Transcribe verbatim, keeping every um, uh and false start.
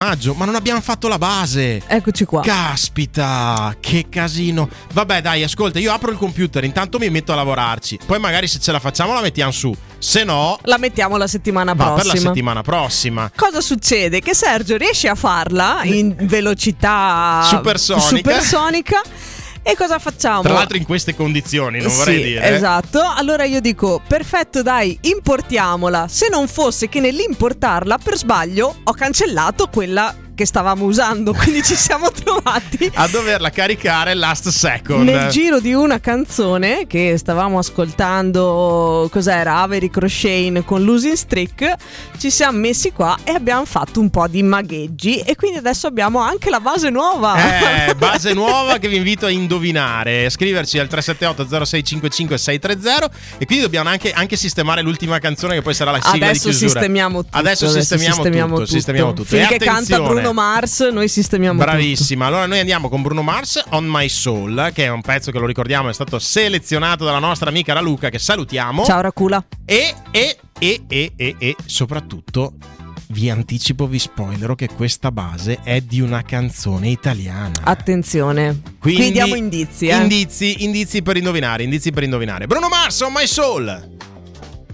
maggio, ma non abbiamo fatto la base. Eccoci qua. Caspita, che casino. Vabbè, dai, ascolta, io apro il computer, intanto mi metto a lavorarci. Poi magari se ce la facciamo la mettiamo su. Se no, la mettiamo la settimana va prossima. per la settimana prossima. Cosa succede? Che Sergio riesce a farla in velocità supersonica. supersonica. E cosa facciamo? Tra l'altro in queste condizioni, non sì, vorrei dire. Esatto. Allora io dico, perfetto, dai, importiamola. Se non fosse che nell'importarla, per sbaglio, ho cancellato quella che stavamo usando, quindi ci siamo trovati a doverla caricare last second nel giro di una canzone che stavamo ascoltando. Cos'era? Avery Crochane con Losing Streak. Ci siamo messi qua e abbiamo fatto un po' di magheggi e quindi adesso abbiamo anche la base nuova. Eh, base nuova che vi invito a indovinare. Scriverci al tre sette otto zero sei cinque cinque sei tre zero e quindi dobbiamo anche, anche sistemare l'ultima canzone che poi sarà la sigla adesso di chiusura. Sistemiamo tutto, adesso, adesso sistemiamo, sistemiamo tutto, tutto. sistemiamo tutto. Finché e canta Bruno Mars, noi sistemiamo bravissima. tutto. Allora noi andiamo con Bruno Mars, On My Soul, che è un pezzo che, lo ricordiamo, è stato selezionato dalla nostra amica Raluca, che salutiamo. Ciao Racula. E e e e e, e soprattutto vi anticipo, vi spoilero che questa base è di una canzone italiana. Attenzione. Quindi qui diamo indizi, eh. Indizi, indizi per indovinare, indizi per indovinare. Bruno Mars, On My Soul.